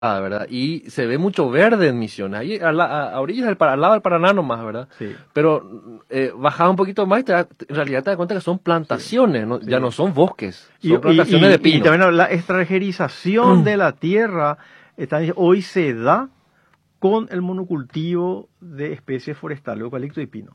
¿verdad? Y se ve mucho verde en Misiones, ahí a orillas al lado del Paraná nomás, ¿verdad? Sí, Pero bajaba un poquito más y en realidad te das cuenta que son sí, plantaciones, ya sí. no son bosques, Y, son plantaciones de y pino. también la extranjerización de la tierra hoy se da con el monocultivo de especies forestales, eucalipto y pino.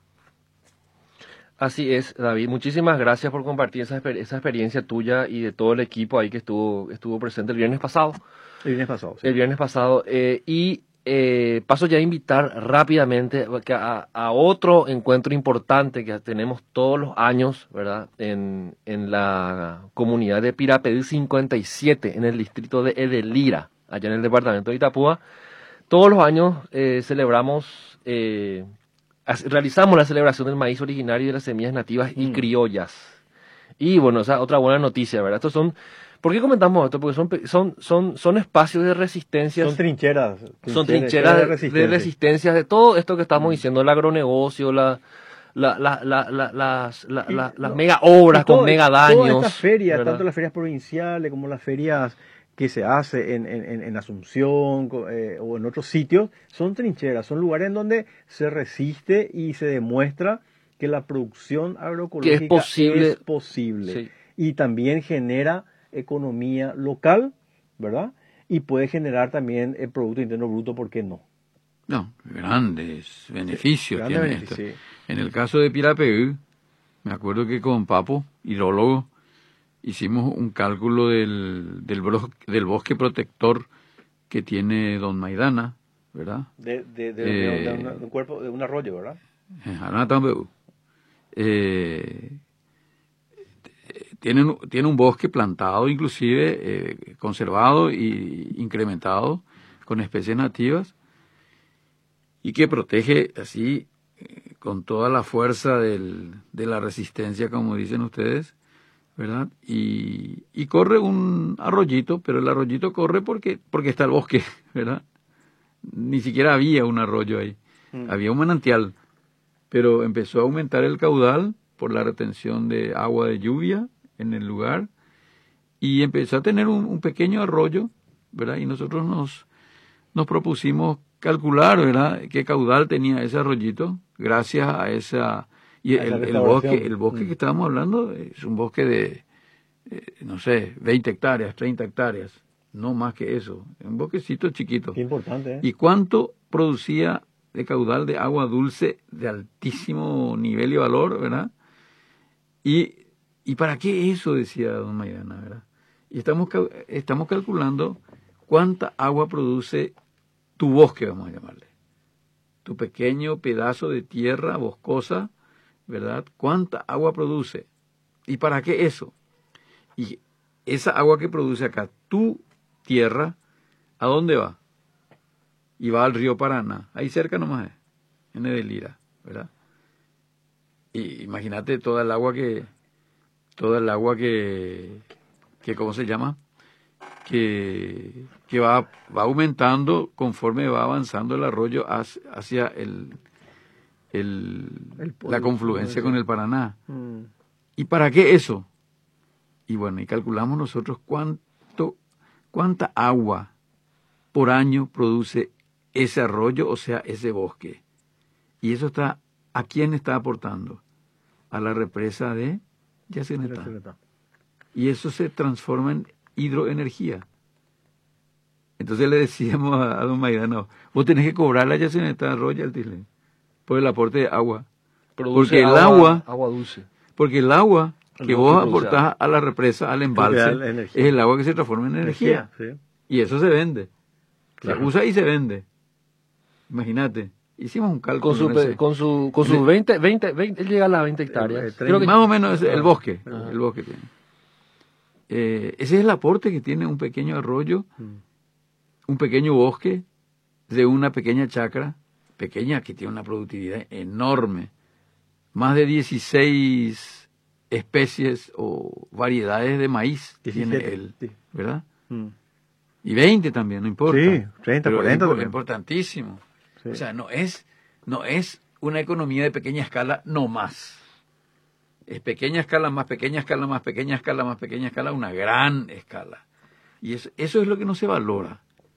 Así es, David. Muchísimas gracias por compartir esa experiencia tuya y de todo el equipo ahí que estuvo presente el viernes pasado. El viernes pasado, sí. El viernes pasado. Paso ya a invitar rápidamente a otro encuentro importante que tenemos todos los años, ¿verdad? En la comunidad de Pirapedí 57, en el distrito de Edelira, allá en el departamento de Itapúa. Todos los años realizamos la celebración del maíz originario y de las semillas nativas y criollas. Y bueno, esa otra buena noticia, ¿verdad? ¿Por qué comentamos esto? Porque son espacios de resistencia. Son trincheras. Son trincheras de resistencia de todo esto que estamos diciendo, el agronegocio, las mega obras con mega daños. Todas estas ferias, ¿verdad? tanto las ferias provinciales como las ferias que se hace en Asunción o en otros sitios, son trincheras, son lugares en donde se resiste y se demuestra que la producción agroecológica es posible. Sí. Y también genera economía local, ¿verdad? Y puede generar también el Producto Interno Bruto, ¿por qué no? No, grandes beneficios Grandes tiene beneficios, esto. sí. En el caso de Pirapedí, me acuerdo que con Papo, hidrólogo, hicimos un cálculo del bosque protector que tiene Don Maidana, ¿verdad? De un cuerpo, de un arroyo, ¿verdad? Tiene un bosque plantado, inclusive conservado y incrementado con especies nativas, y que protege así con toda la fuerza de la resistencia, como dicen ustedes, ¿verdad? Y corre un arroyito, pero el arroyito corre porque está el bosque, ¿verdad? Ni siquiera había un arroyo ahí, había un manantial, pero empezó a aumentar el caudal por la retención de agua de lluvia en el lugar, y empezó a tener un pequeño arroyo, ¿verdad? Y nosotros nos propusimos calcular, ¿verdad?, qué caudal tenía ese arroyito, gracias a esa... Y el bosque que estábamos hablando es un bosque de, no sé, 20 hectáreas, 30 hectáreas, no más que eso, un bosquecito chiquito. Qué importante, ¿eh? ¿Y cuánto producía de caudal de agua dulce de altísimo nivel y valor, ¿verdad? ¿Y para qué eso? Decía don Maidana, ¿verdad? Y estamos calculando cuánta agua produce tu bosque, vamos a llamarle. Tu pequeño pedazo de tierra boscosa, ¿verdad? ¿Cuánta agua produce? ¿Y para qué eso? Y esa agua que produce acá, tu tierra, ¿a dónde va? Y va al río Paraná, ahí cerca nomás, en Edelira, ¿verdad? Y imagínate toda el agua que ¿cómo se llama? Que va aumentando conforme va avanzando el arroyo hacia la confluencia con el Paraná. ¿Y para qué eso? Y bueno, y calculamos nosotros cuánta agua por año produce ese arroyo, o sea, ese bosque. Y eso ¿a quién está aportando? A la represa de Yacyretá. Y eso se transforma en hidroenergía. Entonces le decíamos a don Maidana, vos tenés que cobrarle a Yacyretá royalties por el aporte de agua. Produce agua dulce. Porque el agua que vos aportás a la represa, al embalse, es el agua que se transforma en energía. Sí. Y eso se vende. Claro. Se usa y se vende. Imagínate. Hicimos un cálculo. Con sus 20, él llega a las 20 hectáreas. Creo que más o menos es el bosque. El bosque tiene. Ese es el aporte que tiene un pequeño arroyo, un pequeño bosque de una pequeña chacra, pequeña que tiene una productividad enorme. Más de 16 especies o variedades de maíz 17, tiene él, ¿verdad? Y 20 también, no importa. Sí, 30, 40 es importantísimo. Sí. O sea, no es una economía de pequeña escala, no más. Es pequeña escala, más pequeña escala, más pequeña escala, más pequeña escala, una gran escala. Y eso es lo que no se valora.